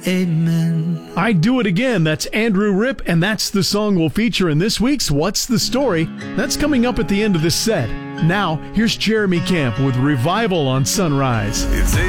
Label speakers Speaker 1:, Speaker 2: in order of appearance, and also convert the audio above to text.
Speaker 1: amen.
Speaker 2: I Do It Again. That's Andrew Ripp, and that's the song we'll feature in this week's What's the Story? That's coming up at the end of this set. Now, here's Jeremy Camp with Revival on Sunrise.
Speaker 3: It's